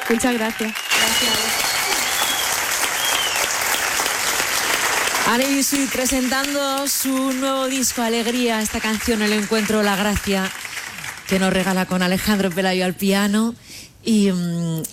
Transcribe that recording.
Muchas gracias. Ane Yusui presentando su nuevo disco Alegría, esta canción El Encuentro, la Gracia, que nos regala con Alejandro Pelayo al piano y